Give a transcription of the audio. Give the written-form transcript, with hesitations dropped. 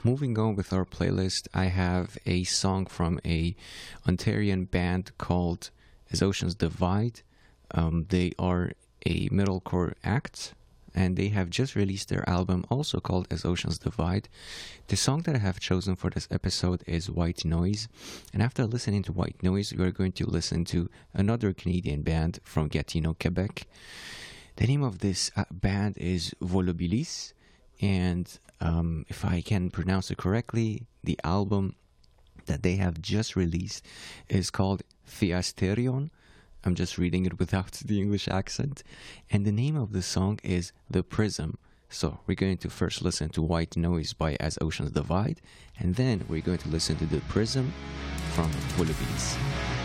Moving on with our playlist, I have a song from a Ontarian band called As Oceans Divide. They are a metalcore act, and they have just released their album also called As Oceans Divide. The song that I have chosen for this episode is White Noise, and after listening to White Noise, we are going to listen to another Canadian band from Gatineau, Quebec. The name of this band is Volubilis, and if I can pronounce it correctly, the album that they have just released is called Theasterion. I'm just reading it without the English accent. And the name of the song is The Prism. So we're going to first listen to White Noise by As Oceans Divide, and then we're going to listen to The Prism from Volubilis.